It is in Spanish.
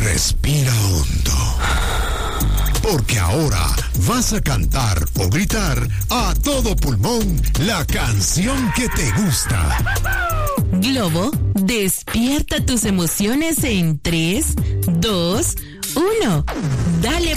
Respira hondo. Porque ahora vas a cantar o gritar a todo pulmón la canción que te gusta. Globo, despierta tus emociones en 3, 2, 1. Dale